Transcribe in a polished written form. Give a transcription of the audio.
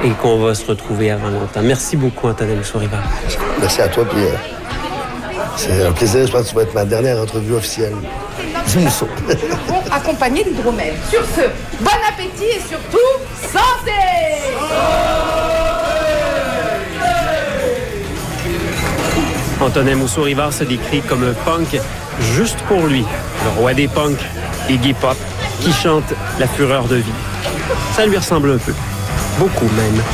et qu'on va se retrouver avant longtemps. Merci beaucoup, Antonin Mousseau-Rivard. Merci à toi, puis c'est un plaisir. Je pense que tu vas être ma dernière entrevue officielle du Mousseau. Accompagné d'hydromel. Sur ce, bon appétit et surtout, santé! Antonin Mousseau-Rivard se décrit comme un punk juste pour lui, le roi des punks, Iggy Pop, qui chante la fureur de vie. Ça lui ressemble un peu, beaucoup même.